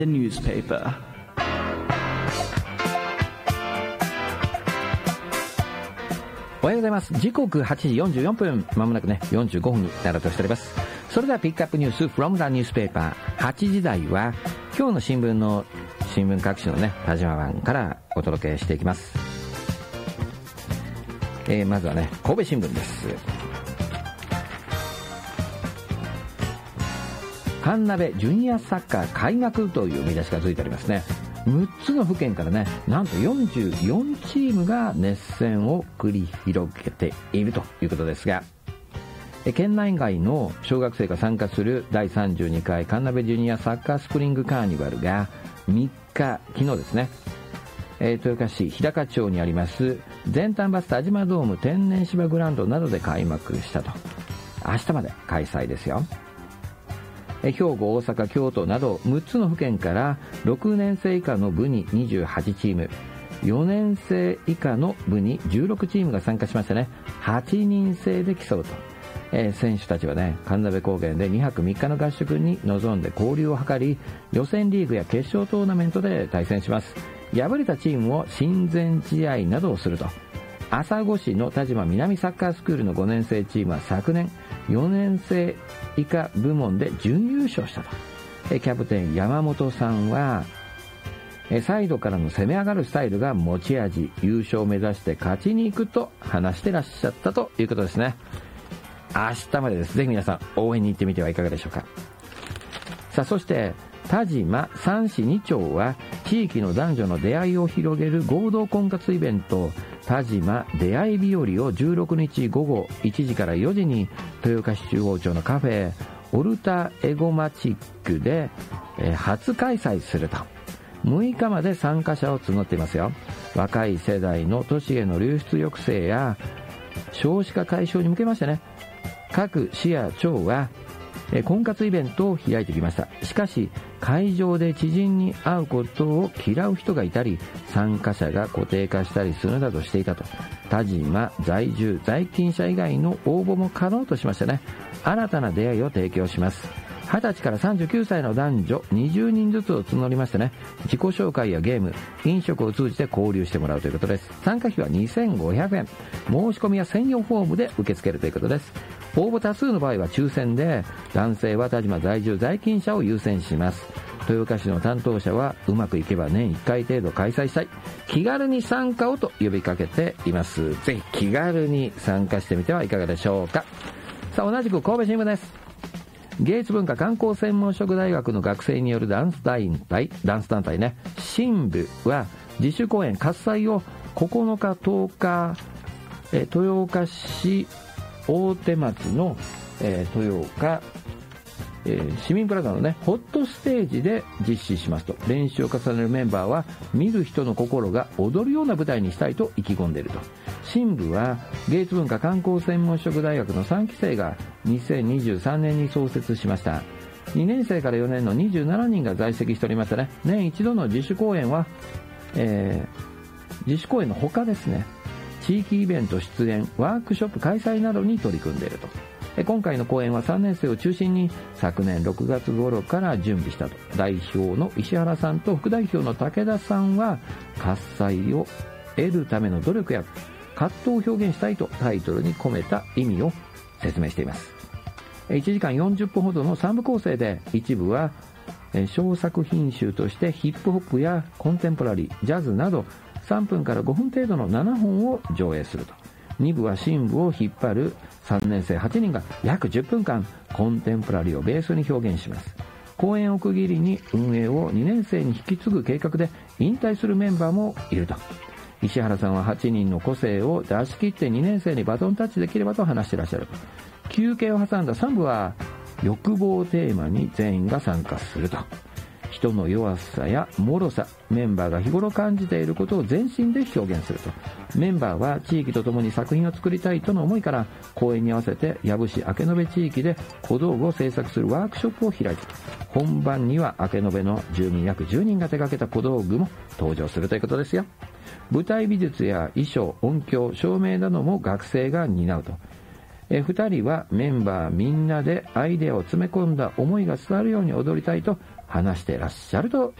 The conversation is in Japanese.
The newspaper. おはようございます。時刻8時44分、まもなくね45分になろうとしております。それではピックアップニュース from the newspaper。 8時台は今日の新聞各紙のね田島版からお届けしていきます。まずはね神戸新聞です。神鍋ジュニアサッカー開幕という見出しがついてありますね。6つの府県からねなんと44チームが熱戦を繰り広げているということですが、県内外の小学生が参加する第32回神鍋ジュニアサッカースプリングカーニバルが3日、昨日ですね、豊岡市日高町にあります全丹バス田島ドーム天然芝グラウンドなどで開幕したと。明日まで開催ですよ。兵庫、大阪、京都など6つの府県から6年生以下の部に28チーム、4年生以下の部に16チームが参加しましてね、8人制で競うと。選手たちはね神鍋高原で2泊3日の合宿に臨んで交流を図り、予選リーグや決勝トーナメントで対戦します。敗れたチームを親善試合などをすると。朝来市の田島南サッカースクールの5年生チームは昨年4年生以下部門で準優勝したと。キャプテン山本さんはサイドからの攻め上がるスタイルが持ち味、優勝を目指して勝ちに行くと話してらっしゃったということですね。明日までです。ぜひ皆さん応援に行ってみてはいかがでしょうか。さあ、そして田島3市2町は地域の男女の出会いを広げる合同婚活イベント田島出会い日和を16日午後1時から4時に豊岡市中央町のカフェオルタエゴマチックで初開催すると。6日まで参加者を募っていますよ。若い世代の都市への流出抑制や少子化解消に向けましてね、各市や町は婚活イベントを開いてきました。しかし会場で知人に会うことを嫌う人がいたり、参加者が固定化したりするなどしていたと。田島在住在勤者以外の応募も可能としましてね、新たな出会いを提供します。20歳から39歳の男女20人ずつを募りましてね、自己紹介やゲーム、飲食を通じて交流してもらうということです。参加費は2500円。申し込みは専用フォームで受け付けるということです。応募多数の場合は抽選で、男性は田島在住在勤者を優先します。豊岡市の担当者はうまくいけば年1回程度開催したい、気軽に参加をと呼びかけています。ぜひ気軽に参加してみてはいかがでしょうか。さあ、同じく神戸新聞です。芸術文化観光専門職大学の学生によるダンス団体ね、新部は自主公演喝采を9日10日、豊岡市大手町の、豊岡、市民プラザのねホットステージで実施しますと。練習を重ねるメンバーは見る人の心が踊るような舞台にしたいと意気込んでいると。新部は芸術文化観光専門職大学の3期生が2023年に創設しました。2年生から4年の27人が在籍しておりましたね。年一度の自主公演は、自主公演の他ですね、地域イベント出演、ワークショップ開催などに取り組んでいると。今回の公演は3年生を中心に昨年6月頃から準備したと。代表の石原さんと副代表の武田さんは喝采を得るための努力や葛藤を表現したいとタイトルに込めた意味を説明しています。1時間40分ほどの3部構成で、一部は小作品集としてヒップホップやコンテンポラリー、ジャズなど3分から5分程度の7本を上映すると。2部は新部を引っ張る3年生8人が約10分間コンテンポラリーをベースに表現します。公演を区切りに運営を2年生に引き継ぐ計画で引退するメンバーもいると。石原さんは8人の個性を出し切って2年生にバトンタッチできればと話していらっしゃると。休憩を挟んだ3部は欲望をテーマに全員が参加すると。人の弱さや脆さ、メンバーが日頃感じていることを全身で表現すると。メンバーは地域とともに作品を作りたいとの思いから、公演に合わせて養父市明延地域で小道具を制作するワークショップを開いた。本番には明延の住民約10人が手掛けた小道具も登場するということですよ。舞台美術や衣装、音響、照明なども学生が担うと。2人はメンバーみんなでアイデアを詰め込んだ思いが伝わるように踊りたいと話していらっしゃると